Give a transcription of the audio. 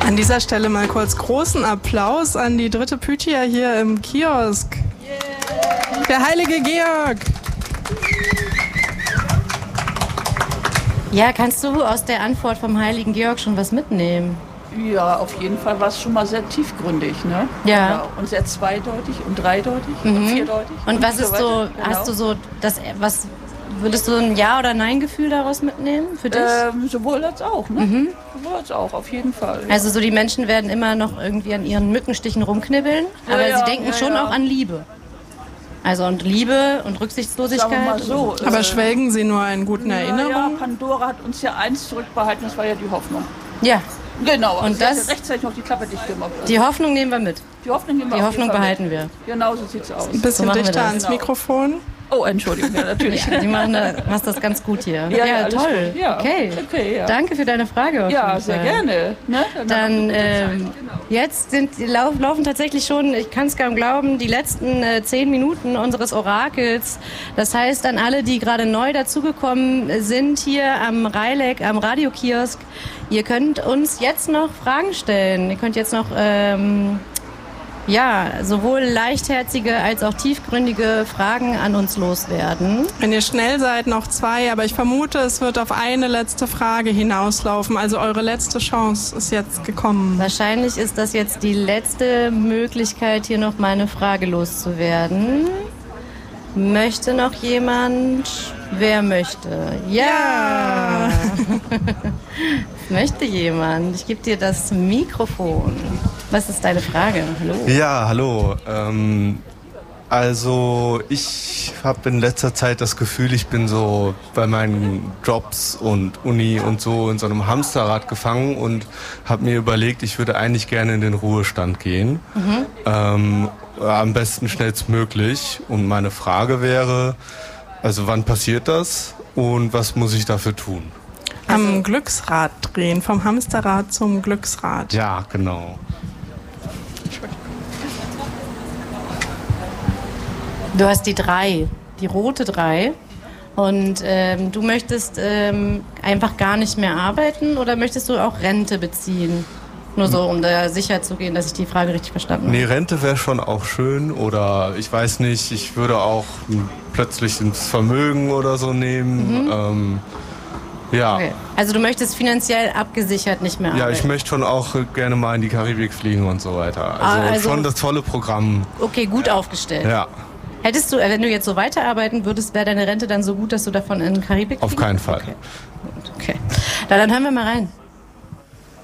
An dieser Stelle mal kurz großen Applaus an die dritte Pythia hier im Kiosk. Yeah. Der heilige Georg. Ja, kannst du aus der Antwort vom heiligen Georg schon was mitnehmen? Ja, auf jeden Fall war es schon mal sehr tiefgründig, ne? Ja. Genau. Und sehr zweideutig und dreideutig und vierdeutig. Und was ist so, genau. hast du so, was würdest du ein Ja- oder Nein-Gefühl daraus mitnehmen für dich? Sowohl als auch, ne? Sowohl als auch, auf jeden Fall. Ja. Also so die Menschen werden immer noch irgendwie an ihren Mückenstichen rumknibbeln, aber sie denken schon auch an Liebe. Also und Liebe und Rücksichtslosigkeit. Sagen wir mal so, Aber schwelgen Sie nur in guten Erinnerungen? Ja, Pandora hat uns ja eins zurückbehalten, das war ja die Hoffnung. Ja. Genau, und sie das hat rechtzeitig noch die Klappe dicht gemacht. Die Hoffnung nehmen wir mit. Die Hoffnung nehmen wir Die auf Hoffnung jeden Fall behalten mit. wir. Genau so sieht's aus. Ein bisschen So machen wir dichter das. ans Genau. Mikrofon. Oh, Entschuldigung, ja, natürlich. Ja, machst das ganz gut hier. Ja, alles toll. gut. Ja, okay. ja. Danke für deine Frage. auf Ja, jeden sehr Fall. gerne. Ne? Dann jetzt laufen tatsächlich schon, ich kann es kaum glauben, die letzten 10 Minuten unseres Orakels. Das heißt, an alle, die gerade neu dazugekommen sind hier am Rheileck, am Radiokiosk, ihr könnt uns jetzt noch Fragen stellen. Ihr könnt jetzt noch sowohl leichtherzige als auch tiefgründige Fragen an uns loswerden. Wenn ihr schnell seid, noch 2, aber ich vermute, es wird auf eine letzte Frage hinauslaufen. Also eure letzte Chance ist jetzt gekommen. Wahrscheinlich ist das jetzt die letzte Möglichkeit, hier noch mal eine Frage loszuwerden. Möchte noch jemand? Wer möchte? Ja! Möchte jemand? Ich gebe dir das Mikrofon. Was ist deine Frage? Hallo. Ja, hallo. Also ich habe in letzter Zeit das Gefühl, ich bin so bei meinen Jobs und Uni und so in so einem Hamsterrad gefangen und habe mir überlegt, ich würde eigentlich gerne in den Ruhestand gehen. Am besten schnellstmöglich. Und meine Frage wäre, also wann passiert das und was muss ich dafür tun? Am Glücksrad drehen, vom Hamsterrad zum Glücksrad. Ja, genau. Du hast die 3, die rote 3. Und du möchtest einfach gar nicht mehr arbeiten oder möchtest du auch Rente beziehen? Nur so, um da sicher zu gehen, dass ich die Frage richtig verstanden habe. Nee, Rente wäre schon auch schön oder ich weiß nicht, ich würde auch plötzlich ins Vermögen oder so nehmen. Ja. Okay. Also du möchtest finanziell abgesichert nicht mehr arbeiten? Ja, ich möchte schon auch gerne mal in die Karibik fliegen und so weiter. Also schon das tolle Programm. Okay, gut aufgestellt. Ja. Hättest du, wenn du jetzt so weiterarbeiten würdest, wäre deine Rente dann so gut, dass du davon in die Karibik fliegen? Auf keinen Fall. Okay. Na, dann hören wir mal rein.